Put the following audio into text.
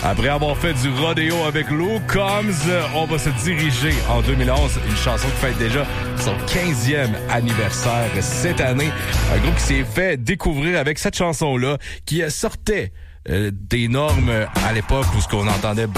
Après avoir fait du rodéo avec Lou Combs, on va se diriger en 2011. Une chanson qui fête déjà son 15e anniversaire cette année. Un groupe qui s'est fait découvrir avec cette chanson-là, qui sortait des normes à l'époque où ce qu'on entendait